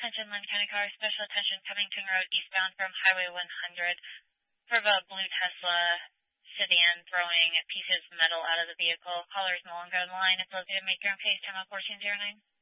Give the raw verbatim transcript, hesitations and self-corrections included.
Attention Lynn County Car, special attention Covington Road eastbound from Highway one hundred. For a blue Tesla sedan throwing pieces of metal out of the vehicle. Caller is no longer on the line. It's located. Make your own case. Time out fourteen zero nine.